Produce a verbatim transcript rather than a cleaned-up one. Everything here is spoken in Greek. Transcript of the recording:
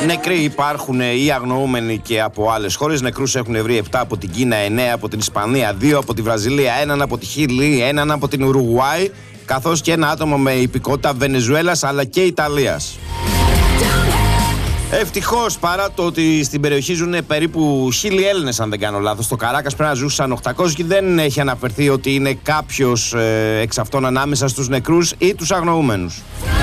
Νεκροί υπάρχουν ή αγνοούμενοι και από άλλες χώρες. Νεκρούς έχουν βρει επτά από την Κίνα, εννέα από την Ισπανία, δύο από τη Βραζιλία, έναν από τη Χιλή, έναν από την Ουρουγουάη, καθώς και ένα άτομο με υπηκότητα Βενεζουέλας αλλά και Ιταλίας. Ευτυχώς, παρά το ότι στην περιοχή ζουν περίπου χίλιοι Έλληνες, αν δεν κάνω λάθος, στο Καράκας πρέπει να ζούσαν οκτακόσιοι και δεν έχει αναφερθεί ότι είναι κάποιος ε, εξ αυτών ανάμεσα στους νεκρούς ή τους αγνοούμενους.